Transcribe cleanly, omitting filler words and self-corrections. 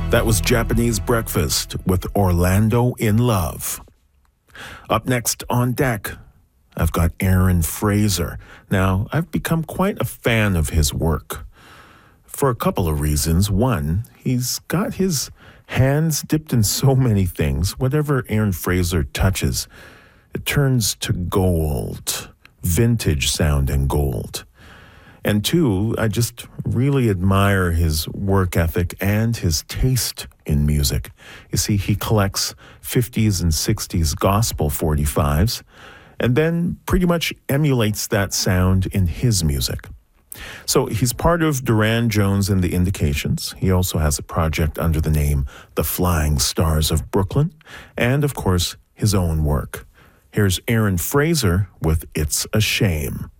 That was Japanese Breakfast with Orlando in Love. Up next on deck, I've got Aaron Fraser. Now, I've become quite a fan of his work for a couple of reasons. One, he's got his hands dipped in so many things. Whatever Aaron Fraser touches, it turns to gold, vintage sounding gold. And two, I just really admire his work ethic and his taste in music. You see, he collects 50s and 60s gospel 45s and then pretty much emulates that sound in his music. So he's part of Duran Jones and the Indications. He also has a project under the name The Flying Stars of Brooklyn, and of course, his own work. Here's Aaron Fraser with It's a Shame.